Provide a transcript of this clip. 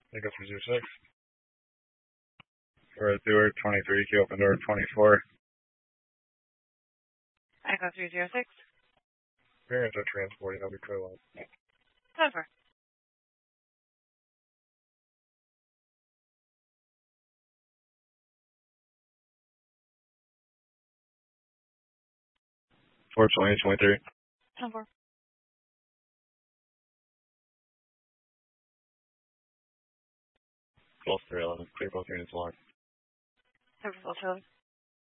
Echo 306. We're at door 23, key open door 24. Echo 306. Parents are transporting, I'll be clear line. Over. Four 23. Over. Close 311. Clear both units along. Over.